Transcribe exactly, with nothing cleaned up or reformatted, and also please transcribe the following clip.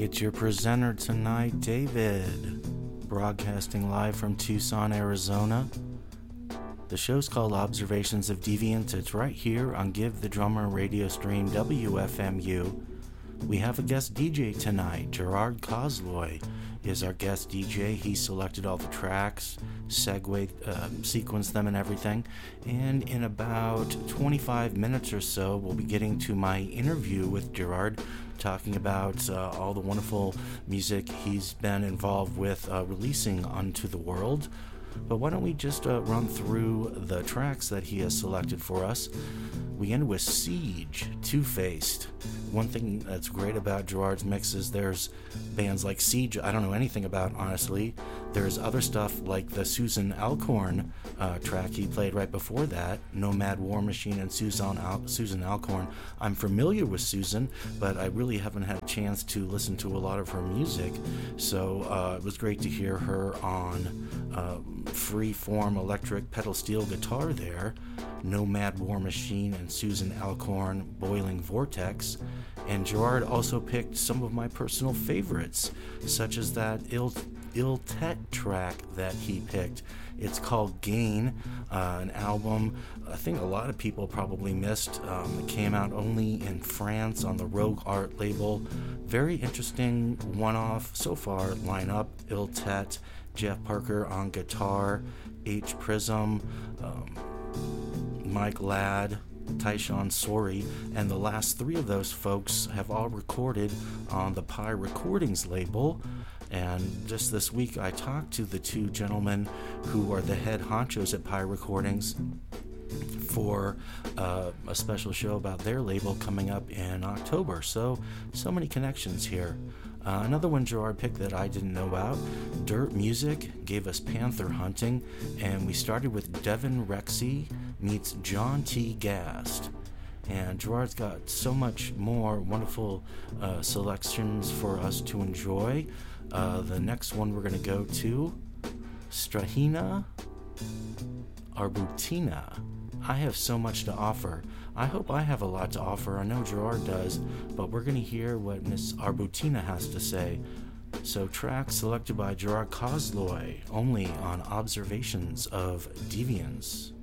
It's your presenter tonight, David, broadcasting live from Tucson, Arizona. The show's called Observations of Deviants. It's right here on Give the Drummer radio stream W F M U. We have a guest D J tonight. Gerard Kozloy is our guest D J. He selected all the tracks, segued, uh, sequenced them and everything. And in about twenty-five minutes or so, we'll be getting to my interview with Gerard, talking about uh, all the wonderful music he's been involved with uh, releasing onto the world. But why don't we just uh, run through the tracks that he has selected for us. We end with Siege, Two-Faced. One thing that's great about Gerard's mixes, there's bands like Siege I don't know anything about, honestly. There's other stuff like the Susan Alcorn uh, track he played right before that, Nomad War Machine and Susan, Al- Susan Alcorn. I'm familiar with Susan, but I really haven't had a chance to listen to a lot of her music, so uh, it was great to hear her on uh, free-form electric pedal steel guitar there, Nomad War Machine and Susan Alcorn, Boiling Vortex. And Gerard also picked some of my personal favorites, such as that Il, Il Tet track that he picked. It's called Gain, uh, an album I think a lot of people probably missed. Um, it came out only in France on the Rogue Art label. Very interesting one-off so far lineup. Il Tet, Jeff Parker on guitar, H. Prism, um, Mike Ladd, Tyshawn Sorey, and the last three of those folks have all recorded on the Pi Recordings label. And just this week I talked to the two gentlemen who are the head honchos at Pi Recordings for uh, a special show about their label coming up in October. So, so many connections here. Uh, another one Gerard picked that I didn't know about, Dirt Music, gave us Panther Hunting, and we started with Devin Rexy meets John T. Gast. And Gerard's got so much more wonderful uh, selections for us to enjoy. Uh, the next one we're going to go to, Strahina Arbutina. I have so much to offer. I hope I have a lot to offer. I know Gerard does, but we're going to hear what Miss Arbutina has to say. So, track selected by Gerard Kozloy, only on Observations of Deviants.